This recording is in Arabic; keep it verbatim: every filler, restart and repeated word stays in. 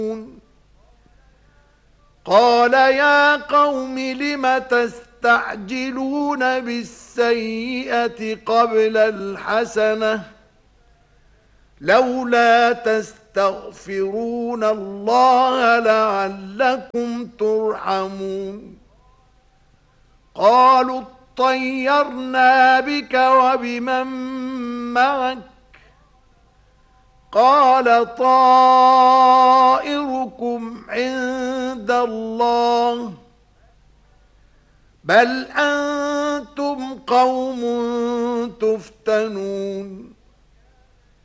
قال يا قوم لم تستعجلون بالسيئة قبل الحسنة لولا تستغفرون الله لعلكم ترحمون قالوا اطيرنا بك وبمن معك قال طائركم عند الله بل أنتم قوم تفتنون